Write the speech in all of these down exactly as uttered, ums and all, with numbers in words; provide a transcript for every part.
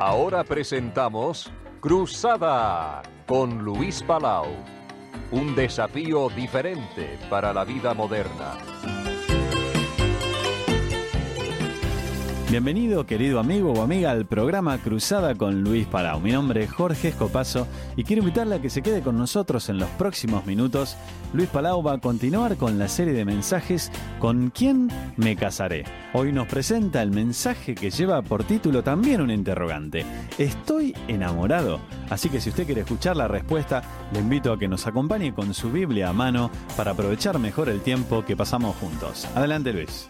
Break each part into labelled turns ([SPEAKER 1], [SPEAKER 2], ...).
[SPEAKER 1] Ahora presentamos Cruzada con Luis Palau. Un desafío diferente para la vida moderna.
[SPEAKER 2] Bienvenido, querido amigo o amiga, al programa Cruzada con Luis Palau. Mi nombre es Jorge Escopazo y quiero invitarle a que se quede con nosotros en los próximos minutos. Luis Palau va a continuar con la serie de mensajes ¿Con quién me casaré? Hoy nos presenta el mensaje que lleva por título también un interrogante. ¿Estoy enamorado? Así que si usted quiere escuchar la respuesta, le invito a que nos acompañe con su Biblia a mano para aprovechar mejor el tiempo que pasamos juntos. Adelante, Luis.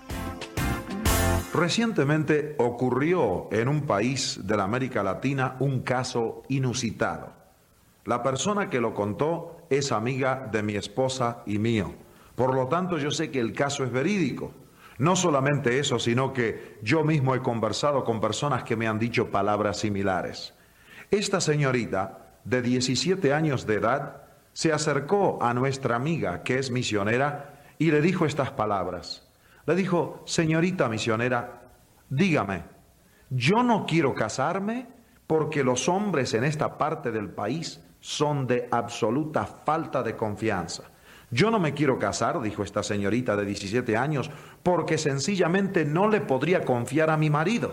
[SPEAKER 3] Recientemente ocurrió en un país de la América Latina un caso inusitado. La persona que lo contó es amiga de mi esposa y mío. Por lo tanto, yo sé que el caso es verídico. No solamente eso, sino que yo mismo he conversado con personas que me han dicho palabras similares. Esta señorita, de diecisiete años de edad, se acercó a nuestra amiga, que es misionera, y le dijo estas palabras. Le dijo: señorita misionera, dígame, yo no quiero casarme porque los hombres en esta parte del país son de absoluta falta de confianza. Yo no me quiero casar, dijo esta señorita de diecisiete años, porque sencillamente no le podría confiar a mi marido.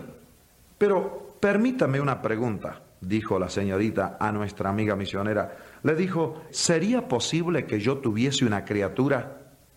[SPEAKER 3] Pero permítame una pregunta, dijo la señorita a nuestra amiga misionera. Le dijo: ¿sería posible que yo tuviese una criatura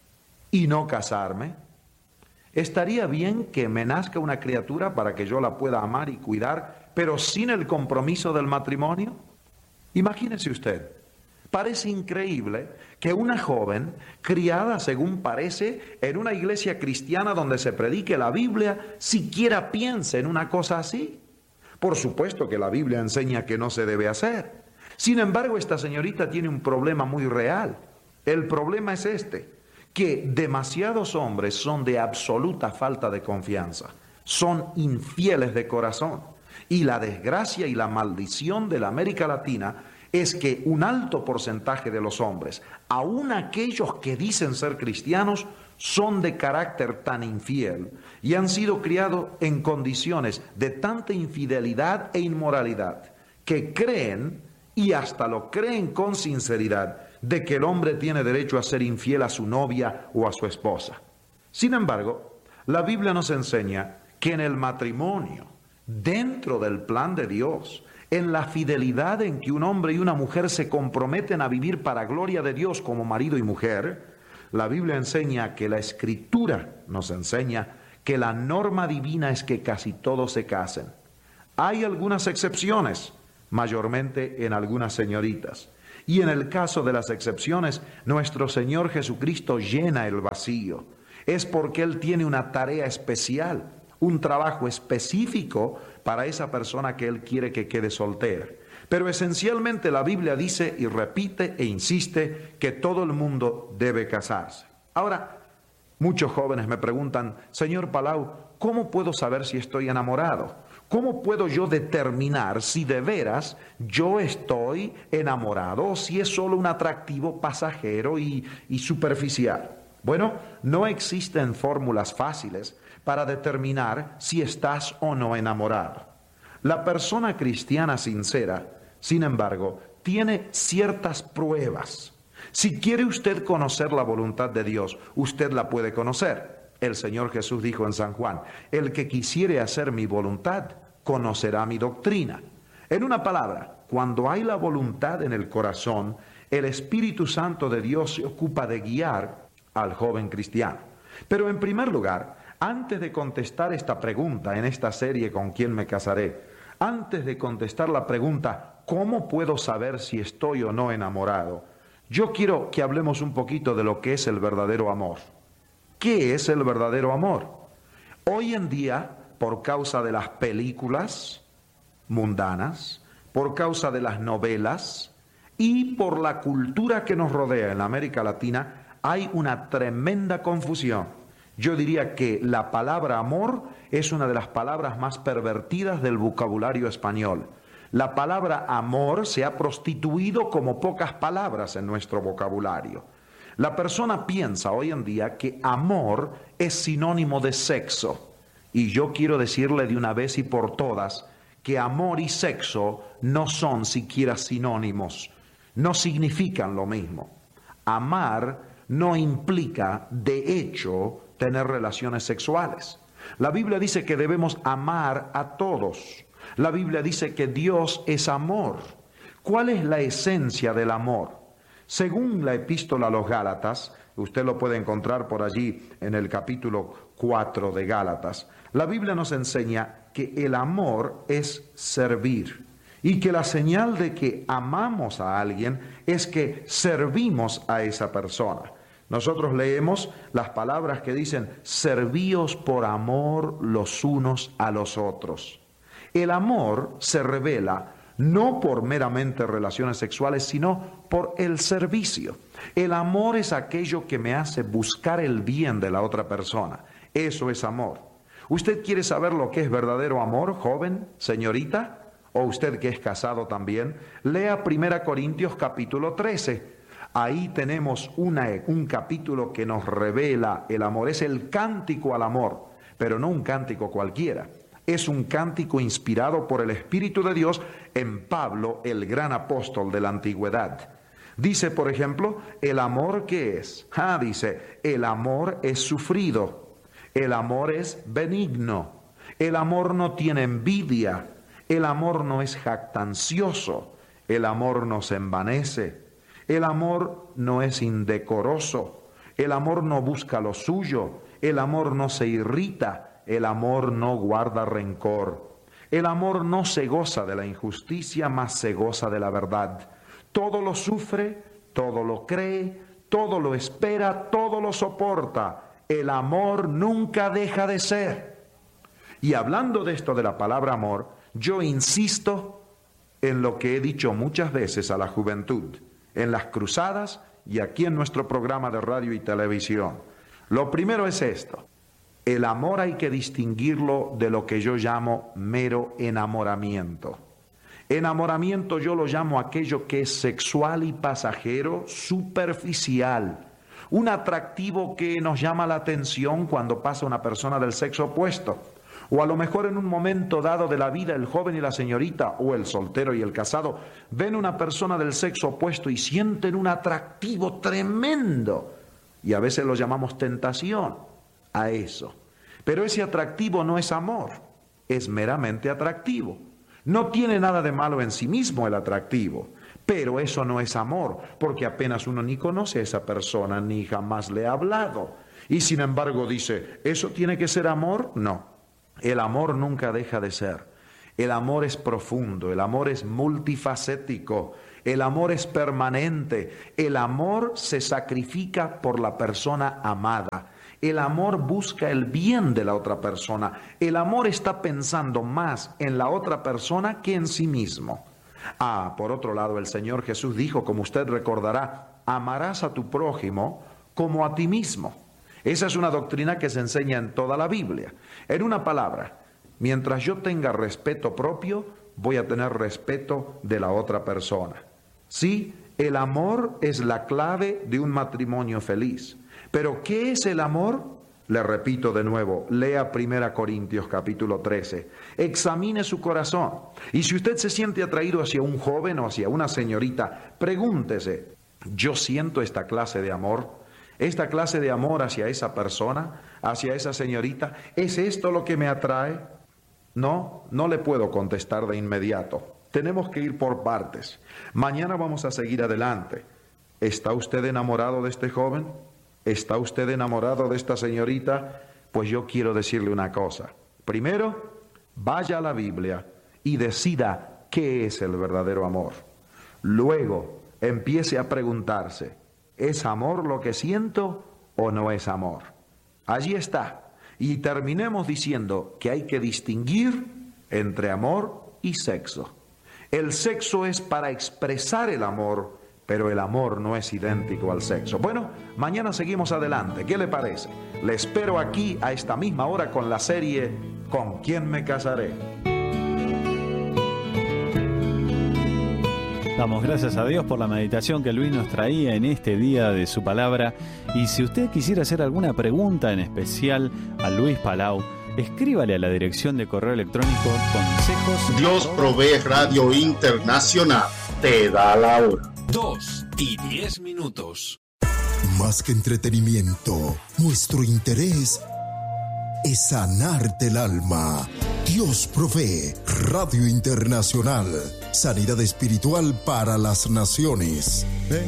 [SPEAKER 3] y no casarme? ¿Estaría bien que me nazca una criatura para que yo la pueda amar y cuidar, pero sin el compromiso del matrimonio? Imagínese usted, parece increíble que una joven, criada según parece en una iglesia cristiana donde se predique la Biblia, siquiera piense en una cosa así. Por supuesto que la Biblia enseña que no se debe hacer. Sin embargo, esta señorita tiene un problema muy real. El problema es este: que demasiados hombres son de absoluta falta de confianza, son infieles de corazón. Y la desgracia y la maldición de la América Latina es que un alto porcentaje de los hombres, aun aquellos que dicen ser cristianos, son de carácter tan infiel y han sido criados en condiciones de tanta infidelidad e inmoralidad que creen, y hasta lo creen con sinceridad, de que el hombre tiene derecho a ser infiel a su novia o a su esposa. Sin embargo, la Biblia nos enseña que en el matrimonio, dentro del plan de Dios, en la fidelidad en que un hombre y una mujer se comprometen a vivir para gloria de Dios como marido y mujer, la Biblia enseña que la Escritura nos enseña que la norma divina es que casi todos se casen. Hay algunas excepciones, mayormente en algunas señoritas. Y en el caso de las excepciones, nuestro Señor Jesucristo llena el vacío. Es porque Él tiene una tarea especial, un trabajo específico para esa persona que Él quiere que quede soltera. Pero esencialmente la Biblia dice y repite e insiste que todo el mundo debe casarse. Ahora, muchos jóvenes me preguntan: señor Palau, ¿cómo puedo saber si estoy enamorado? ¿Cómo puedo yo determinar si de veras yo estoy enamorado o si es solo un atractivo pasajero y, y superficial? Bueno, no existen fórmulas fáciles para determinar si estás o no enamorado. La persona cristiana sincera, sin embargo, tiene ciertas pruebas. Si quiere usted conocer la voluntad de Dios, usted la puede conocer. El Señor Jesús dijo en San Juan: el que quisiere hacer mi voluntad, conocerá mi doctrina. En una palabra, cuando hay la voluntad en el corazón, el Espíritu Santo de Dios se ocupa de guiar al joven cristiano. Pero en primer lugar, antes de contestar esta pregunta en esta serie ¿Con quién me casaré?, antes de contestar la pregunta ¿cómo puedo saber si estoy o no enamorado?, yo quiero que hablemos un poquito de lo que es el verdadero amor. ¿Qué es el verdadero amor? Hoy en día, por causa de las películas mundanas, por causa de las novelas y por la cultura que nos rodea en la América Latina, hay una tremenda confusión. Yo diría que la palabra amor es una de las palabras más pervertidas del vocabulario español. La palabra amor se ha prostituido como pocas palabras en nuestro vocabulario. La persona piensa hoy en día que amor es sinónimo de sexo. Y yo quiero decirle de una vez y por todas que amor y sexo no son siquiera sinónimos, no significan lo mismo. Amar no implica, de hecho, tener relaciones sexuales. La Biblia dice que debemos amar a todos. La Biblia dice que Dios es amor. ¿Cuál es la esencia del amor? Según la epístola a los Gálatas, usted lo puede encontrar por allí en el capítulo cuatro de Gálatas, la Biblia nos enseña que el amor es servir y que la señal de que amamos a alguien es que servimos a esa persona. Nosotros leemos las palabras que dicen, servíos por amor los unos a los otros. El amor se revela no por meramente relaciones sexuales, sino por el servicio. El amor es aquello que me hace buscar el bien de la otra persona. Eso es amor. ¿Usted quiere saber lo que es verdadero amor, joven, señorita? O usted que es casado también, lea primera Corintios capítulo trece. Ahí tenemos una, un capítulo que nos revela el amor. Es el cántico al amor, pero no un cántico cualquiera. Es un cántico inspirado por el Espíritu de Dios en Pablo, el gran apóstol de la antigüedad. Dice, por ejemplo, ¿el amor qué es? Ah, dice, el amor es sufrido, el amor es benigno, el amor no tiene envidia, el amor no es jactancioso, el amor no se envanece. El amor no es indecoroso, el amor no busca lo suyo, el amor no se irrita, el amor no guarda rencor. El amor no se goza de la injusticia, mas se goza de la verdad. Todo lo sufre, todo lo cree, todo lo espera, todo lo soporta. El amor nunca deja de ser. Y hablando de esto de la palabra amor, yo insisto en lo que he dicho muchas veces a la juventud, en las cruzadas y aquí en nuestro programa de radio y televisión. Lo primero es esto: el amor hay que distinguirlo de lo que yo llamo mero enamoramiento. Enamoramiento yo lo llamo aquello que es sexual y pasajero, superficial, un atractivo que nos llama la atención cuando pasa una persona del sexo opuesto. O a lo mejor en un momento dado de la vida el joven y la señorita, o el soltero y el casado, ven una persona del sexo opuesto y sienten un atractivo tremendo. Y a veces lo llamamos tentación a eso. Pero ese atractivo no es amor, es meramente atractivo. No tiene nada de malo en sí mismo el atractivo, pero eso no es amor, porque apenas uno ni conoce a esa persona, ni jamás le ha hablado. Y sin embargo dice, ¿eso tiene que ser amor? No. El amor nunca deja de ser. El amor es profundo, el amor es multifacético, el amor es permanente, el amor se sacrifica por la persona amada, el amor busca el bien de la otra persona, el amor está pensando más en la otra persona que en sí mismo. Ah, por otro lado, el Señor Jesús dijo, como usted recordará, amarás a tu prójimo como a ti mismo. Esa es una doctrina que se enseña en toda la Biblia. En una palabra, mientras yo tenga respeto propio, voy a tener respeto de la otra persona. Sí, el amor es la clave de un matrimonio feliz. Pero ¿qué es el amor? Le repito de nuevo, lea primera Corintios capítulo trece. Examine su corazón. Y si usted se siente atraído hacia un joven o hacia una señorita, pregúntese, ¿yo siento esta clase de amor? Esta clase de amor hacia esa persona, hacia esa señorita, ¿es esto lo que me atrae? No, no le puedo contestar de inmediato. Tenemos que ir por partes. Mañana vamos a seguir adelante. ¿Está usted enamorado de este joven? ¿Está usted enamorado de esta señorita? Pues yo quiero decirle una cosa. Primero, vaya a la Biblia y decida qué es el verdadero amor. Luego, empiece a preguntarse, ¿es amor lo que siento o no es amor? Allí está. Y terminemos diciendo que hay que distinguir entre amor y sexo. El sexo es para expresar el amor, pero el amor no es idéntico al sexo. Bueno, mañana seguimos adelante. ¿Qué le parece? Le espero aquí a esta misma hora con la serie ¿Con quién me casaré?
[SPEAKER 2] Damos gracias a Dios por la meditación que Luis nos traía en este día de su palabra. Y si usted quisiera hacer alguna pregunta en especial a Luis Palau, escríbale a la dirección de correo electrónico consejos.
[SPEAKER 4] Dios provee Radio Internacional. Te da la hora.
[SPEAKER 5] Dos y diez minutos.
[SPEAKER 6] Más que entretenimiento, nuestro interés es sanarte el alma. Dios provee Radio Internacional. Sanidad espiritual para las naciones.